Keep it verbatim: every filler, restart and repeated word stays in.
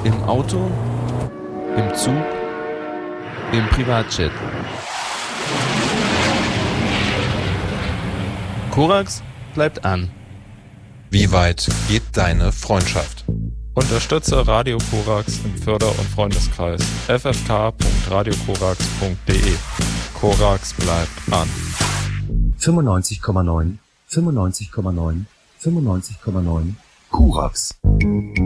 Im Auto, im Zug, im Privatjet. Korax bleibt an. Wie weit geht deine Freundschaft? Unterstütze Radio Korax im Förder- und Freundeskreis f f k punkt radio korax punkt d e. Korax bleibt an. fünfundneunzig Komma neun, fünfundneunzig Komma neun, fünfundneunzig Komma neun Korax.